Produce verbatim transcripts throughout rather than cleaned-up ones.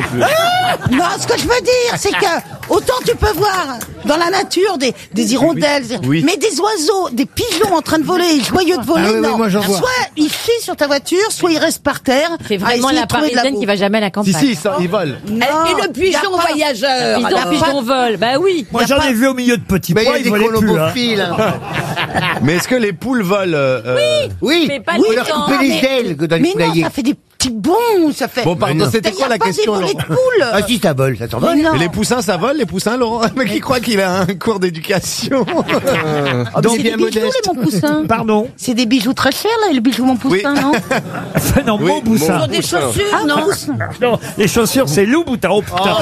non plus. Non, ce que je veux dire, c'est que autant tu peux voir dans la nature des, des hirondelles, Oui. mais des oiseaux, des pigeons en train de voler, joyeux de voler, Ah oui, oui, non. moi, j'en vois. Soit ils chient sur ta voiture, soit ils restent par terre. C'est vraiment à essayer la de trouver de parisienne bouffe. qui va jamais à la Si, campagne. si, ça, ils volent. Non, Et le pigeon y a pas- voyageur. Pigeon, alors. pigeon vol, bah oui. Moi, j'en ai vu au milieu de petits Mais il y pois, a ils des volaient plus. Hein. colobophiles. Hein. Mais est-ce que les poules volent euh, Oui, Mais pas oui, tout leur le temps. couper les mais- ailes que dans les Mais non, poulaillers. ça fait des petits bonds, ça fait. Bon, pardon, Mais non. c'était Il y quoi a la pas question, des volets Laurent de poules. Ah si, ça vole, ça s'en va. Mais non. Et les poussins, ça vole, les poussins, Laurent? Mais qui croit qu'il a un cours d'éducation? Ah, Donc, c'est bien des bijoux, modeste. les mon poussin. Pardon. C'est des bijoux très chers, là, les bijoux mon poussin, Oui. non? Enfin, non, Oui, mon boussin. Sur des chaussures, Ah, non. mon poussin. Non, les chaussures, c'est loup boutin. Oh putain.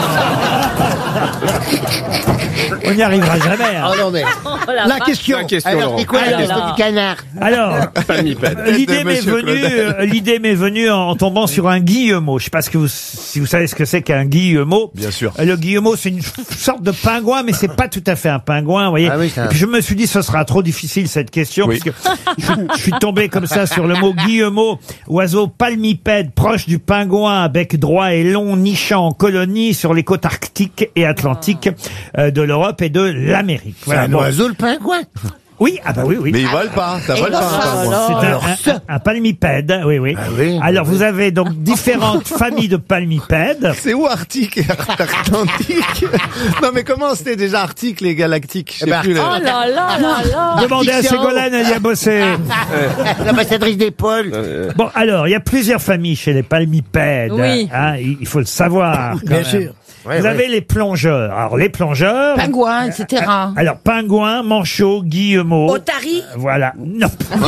On n'y arrivera jamais. hein. Oh non mais. La question. La question, Alors, Laurent. c'est quoi la Alors. question du canard? Alors, Palmipède. l'idée de m'est Monsieur venue, Claudel. euh, l'idée m'est venue en tombant sur un guillemot. Je sais pas ce que vous, si vous savez ce que c'est qu'un guillemot. Bien sûr. Euh, Le guillemot, c'est une sorte de pingouin, mais c'est pas tout à fait un pingouin, vous voyez. Ah oui, ça- Et puis je me suis dit, ce sera trop difficile cette question, Oui. parce que je, je suis tombé comme ça sur le mot guillemot, oiseau palmipède, proche du pingouin, à bec droit et long, nichant en colonie sur les côtes arctiques et atlantiques euh, de l'Europe et de l'Amérique. C'est Voilà, un bon. oiseau, le pingouin. Oui, ah bah oui, oui. Mais ils volent pas, ça vole Et pas. donc, un pingouin. C'est un, alors un- ça. un palmipède, oui, oui. Ah oui. Alors, vous avez donc différentes familles de palmipèdes. C'est où Arctique et Atlantique? Non, mais comment c'était déjà Arctique, les galactiques? Je sais Eh ben, plus. les- Oh là là là là. Demandez à Arctique, c'est en haut. Ségolène, elle y a bossé. L'ambassadrice des pôles. Bon, alors, il y a plusieurs familles chez les palmipèdes. Oui. Hein, il il faut le savoir. quand Bien même. sûr. Ouais, Vous ouais. avez les plongeurs. Alors, les plongeurs. Pingouins, et cetera. Alors, pingouins, manchots, guillemots. Otari. Voilà. Non.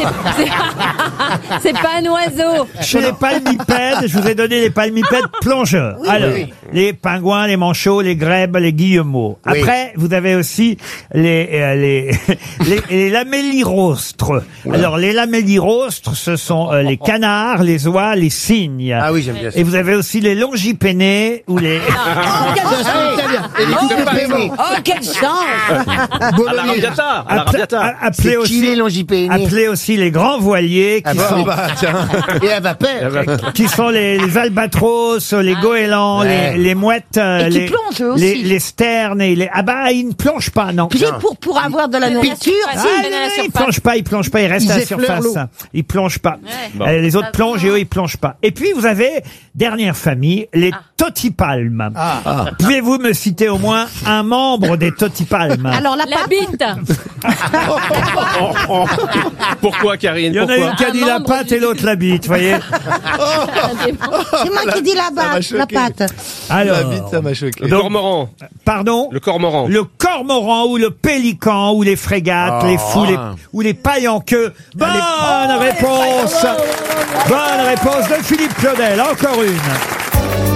C'est pas un oiseau. Chez les palmipèdes, je vous ai donné les palmipèdes plongeurs. Alors, oui. les pingouins, les manchots, les grèbes, les guillemots. Oui. Après, vous avez aussi les euh, les les, les lamellirostres. Alors, les lamellirostres, ce sont euh, les canards, les oies, les cygnes. Ah oui, j'aime bien ça. Et vous avez aussi les longipénés ou les Oh, quelle chance. Et les coupes pénées. Oh, quelle chance. À l'Arabiata. À l'Arabiata. Appelés C'est qui aussi les longipénés? appelés aussi les grands voiliers qui Ah bah, sont Bah, tiens. Et à vapeur. qui sont les, les albatros, les goélands, Ouais. les, les mouettes, euh, Et qui les, plongent, eux aussi. les, les sternes et les... Ah bah, ils ne plongent pas, non. Puis pour, pour avoir de la nourriture, Ah, Ah, si, ils viennent à la non, ils surface. plongent pas, ils plongent pas, ils restent Ils à la effleurent surface. l'eau. Ils plongent pas. Ouais. Euh, les autres Ça plongent et eux, ils plongent pas. Et puis, vous avez, dernière famille, les totipalmes. Pouvez-vous me citer au moins un membre des totipalmes? alors la La patte, bite. Pourquoi, Karine? Il y en a Pourquoi une qui a dit Un la membre patte du- et l'autre la bite, voyez. c'est moi qui dis la m'a batte, choqué. la patte. Alors, La bite, ça m'a choqué. Le Donc- cormoran. pardon? Le cormoran. Le cormoran ou le pélican ou les frégates, les fous les, ou les pailles en queue. Bonne réponse. Bonne réponse de Philippe Claudel. Encore une.